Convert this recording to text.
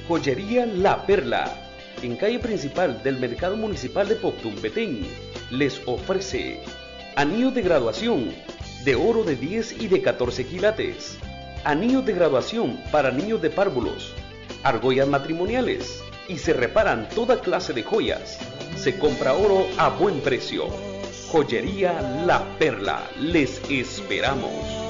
Joyería La Perla, en calle principal del Mercado Municipal de Poctum, Petén, les ofrece anillos de graduación de oro de 10 y de 14 quilates, anillos de graduación para niños de párvulos, argollas matrimoniales y se reparan toda clase de joyas. Se compra oro a buen precio. Joyería La Perla, les esperamos.